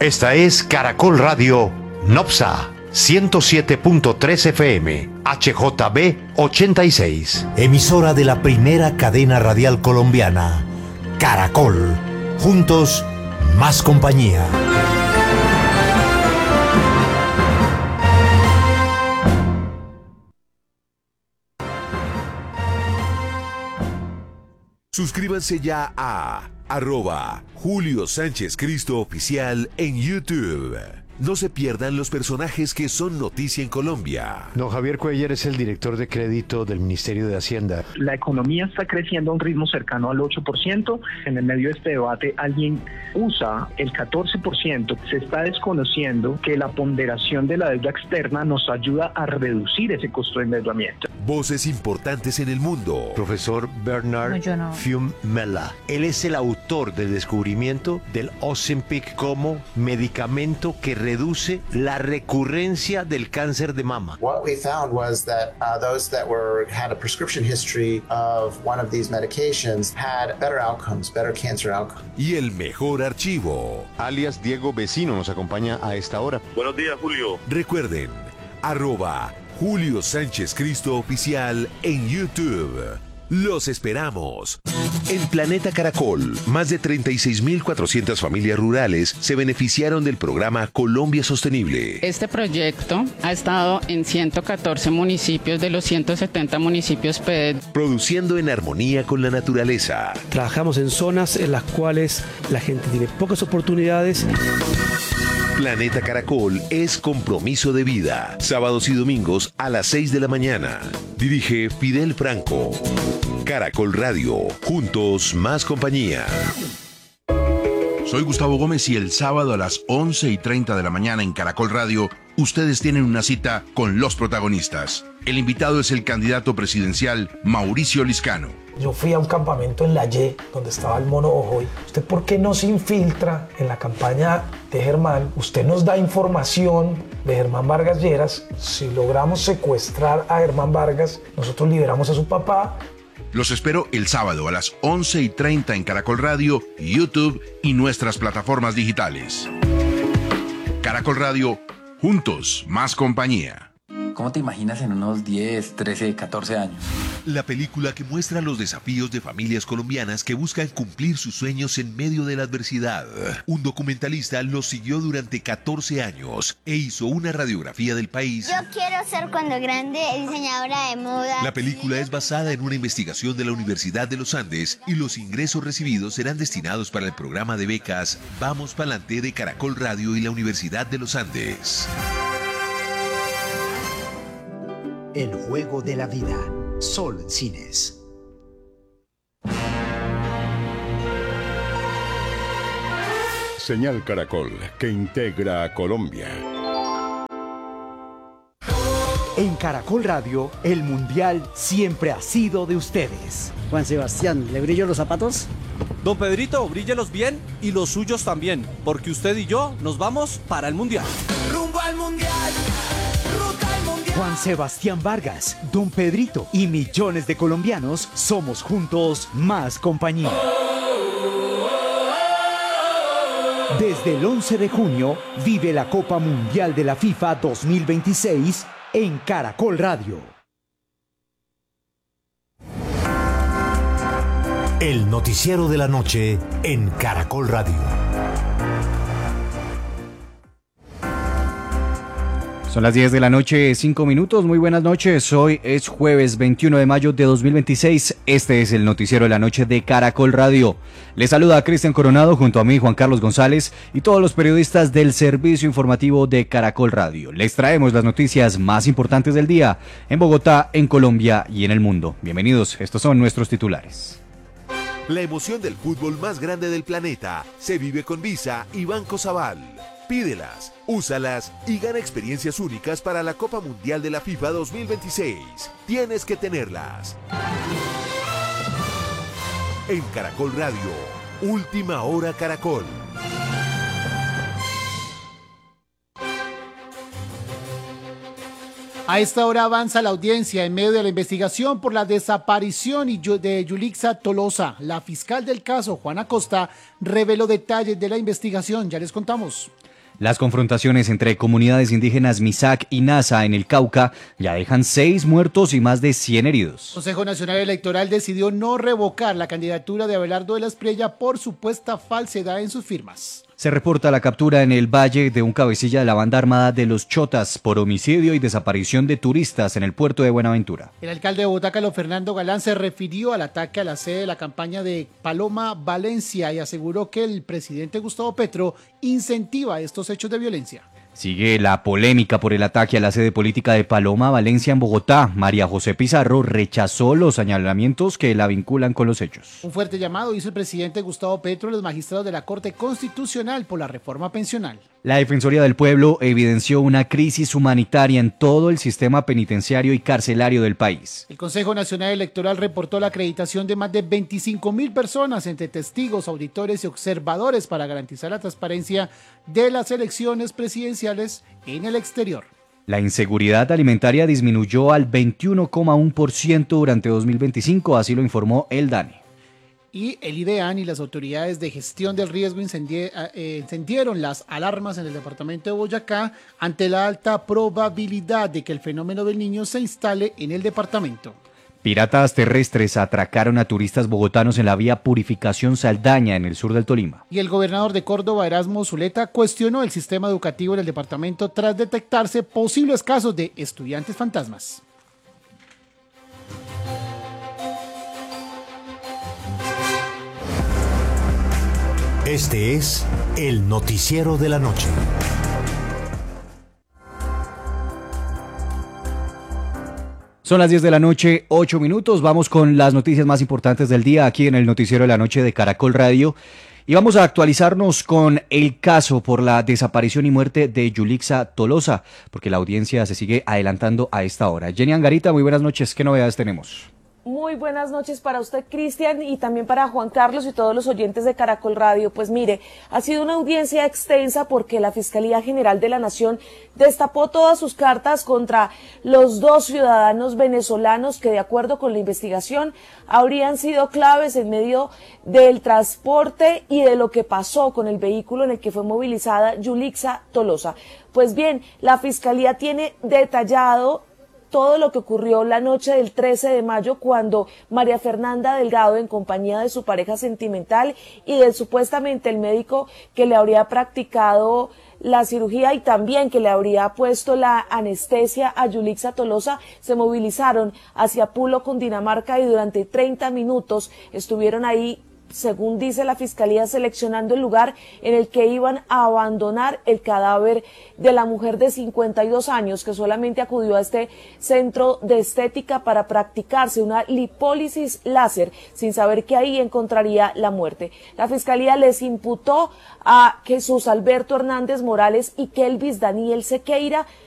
Esta es Caracol Radio Nopsa 107.3 FM, HJB 86. Emisora de la primera cadena radial colombiana, Caracol. Juntos, más compañía. Suscríbanse ya a @Julio Sánchez Cristo Oficial en YouTube. No se pierdan los personajes que son noticia en Colombia. Don Javier Cuellar es el director de crédito del Ministerio de Hacienda. La economía está creciendo a un ritmo cercano al 8%. En el medio de este debate, alguien usa el 14%. Se está desconociendo que la ponderación de la deuda externa nos ayuda a reducir ese costo de endeudamiento. Voces importantes en el mundo. Profesor Bernard Fiumella. Él es el autor del descubrimiento del Ozempic como medicamento que reduce la recurrencia del cáncer de mama. What we found was that those that had a prescription history of one of these medications had better outcomes, better cancer outcomes. Y el mejor archivo. Alias Diego Vecino nos acompaña a esta hora. Buenos días, Julio. Recuerden, @Julio Sánchez Cristo Oficial en YouTube. Los esperamos. En Planeta Caracol, más de 36.400 familias rurales se beneficiaron del programa Colombia Sostenible. Este proyecto ha estado en 114 municipios de los 170 municipios PED. Produciendo en armonía con la naturaleza. Trabajamos en zonas en las cuales la gente tiene pocas oportunidades. Planeta Caracol es compromiso de vida. Sábados y domingos a las 6 de la mañana. Dirige Fidel Franco. Caracol Radio. Juntos, más compañía. Soy Gustavo Gómez y el sábado a las 11:30 de la mañana en Caracol Radio, ustedes tienen una cita con los protagonistas. El invitado es el candidato presidencial Mauricio Liscano. Yo fui a un campamento en La Y, donde estaba el Mono Ojoy. ¿Usted por qué no se infiltra en la campaña de Germán? Usted nos da información de Germán Vargas Lleras. Si logramos secuestrar a Germán Vargas, nosotros liberamos a su papá. Los espero el sábado a las 11:30 en Caracol Radio, YouTube y nuestras plataformas digitales. Caracol Radio, juntos, más compañía. ¿Cómo te imaginas en unos 10, 13, 14 años? La película que muestra los desafíos de familias colombianas que buscan cumplir sus sueños en medio de la adversidad. Un documentalista los siguió durante 14 años e hizo una radiografía del país. Yo quiero ser cuando grande diseñadora de moda. La película es basada en una investigación de la Universidad de los Andes y los ingresos recibidos serán destinados para el programa de becas Vamos Pa'lante de Caracol Radio y la Universidad de los Andes. El juego de la vida. Sol Cines. Señal Caracol, que integra a Colombia. En Caracol Radio, el Mundial siempre ha sido de ustedes. Juan Sebastián, ¿le brillo los zapatos? Don Pedrito, bríllelos bien y los suyos también, porque usted y yo nos vamos para el Mundial. ¡Rumbo al Mundial! ¡Ruta al Mundial! Juan Sebastián Vargas, Don Pedrito y millones de colombianos somos juntos más compañía. Desde el 11 de junio, vive la Copa Mundial de la FIFA 2026 en Caracol Radio. El noticiero de la noche en Caracol Radio. Son las 10 de la noche, 5 minutos. Muy buenas noches. Hoy es jueves 21 de mayo de 2026. Este es el noticiero de la noche de Caracol Radio. Les saluda a Cristian Coronado junto a mí, Juan Carlos González, y todos los periodistas del servicio informativo de Caracol Radio. Les traemos las noticias más importantes del día en Bogotá, en Colombia y en el mundo. Bienvenidos, estos son nuestros titulares. La emoción del fútbol más grande del planeta se vive con Visa y Banco Sabal. Pídelas, úsalas y gana experiencias únicas para la Copa Mundial de la FIFA 2026. Tienes que tenerlas. En Caracol Radio, Última Hora Caracol. A esta hora avanza la audiencia en medio de la investigación por la desaparición de Yulixa Tolosa. La fiscal del caso, Juana Costa, reveló detalles de la investigación. Ya les contamos. Las confrontaciones entre comunidades indígenas Misak y Nasa en el Cauca ya dejan 6 muertos y más de 100 heridos. El Consejo Nacional Electoral decidió no revocar la candidatura de Abelardo de la Espriella por supuesta falsedad en sus firmas. Se reporta la captura en el Valle de un cabecilla de la banda armada de los Chotas por homicidio y desaparición de turistas en el puerto de Buenaventura. El alcalde de Bogotá, Carlos Fernando Galán, se refirió al ataque a la sede de la campaña de Paloma Valencia y aseguró que el presidente Gustavo Petro incentiva estos hechos de violencia. Sigue la polémica por el ataque a la sede política de Paloma Valencia en Bogotá. María José Pizarro rechazó los señalamientos que la vinculan con los hechos. Un fuerte llamado hizo el presidente Gustavo Petro a los magistrados de la Corte Constitucional por la reforma pensional. La Defensoría del Pueblo evidenció una crisis humanitaria en todo el sistema penitenciario y carcelario del país. El Consejo Nacional Electoral reportó la acreditación de más de 25.000 personas entre testigos, auditores y observadores para garantizar la transparencia de las elecciones presidenciales en el exterior. La inseguridad alimentaria disminuyó al 21,1% durante 2025, así lo informó el DANE. Y el IDEAN y las autoridades de gestión del riesgo encendieron las alarmas en el departamento de Boyacá ante la alta probabilidad de que el fenómeno del Niño se instale en el departamento. Piratas terrestres atracaron a turistas bogotanos en la vía Purificación Saldaña en el sur del Tolima. Y el gobernador de Córdoba, Erasmo Zuleta, cuestionó el sistema educativo en el departamento tras detectarse posibles casos de estudiantes fantasmas. Este es el noticiero de la noche. Son las 10 de la noche, 8 minutos. Vamos con las noticias más importantes del día aquí en el noticiero de la noche de Caracol Radio. Y vamos a actualizarnos con el caso por la desaparición y muerte de Yulixa Tolosa, porque la audiencia se sigue adelantando a esta hora. Jenny Angarita, muy buenas noches. ¿Qué novedades tenemos? Muy buenas noches para usted, Cristian, y también para Juan Carlos y todos los oyentes de Caracol Radio. Pues mire, ha sido una audiencia extensa porque la Fiscalía General de la Nación destapó todas sus cartas contra los 2 ciudadanos venezolanos que, de acuerdo con la investigación, habrían sido claves en medio del transporte y de lo que pasó con el vehículo en el que fue movilizada Yulixa Tolosa. Pues bien, la Fiscalía tiene detallado todo lo que ocurrió la noche del 13 de mayo cuando María Fernanda Delgado, en compañía de su pareja sentimental y del supuestamente el médico que le habría practicado la cirugía y también que le habría puesto la anestesia a Yulixa Tolosa, se movilizaron hacia Pulo, Cundinamarca, y durante 30 minutos estuvieron ahí, según dice la Fiscalía, seleccionando el lugar en el que iban a abandonar el cadáver de la mujer de 52 años que solamente acudió a este centro de estética para practicarse una lipólisis láser sin saber que ahí encontraría la muerte. La Fiscalía les imputó a Jesús Alberto Hernández Morales y Kelvis Daniel Sequeira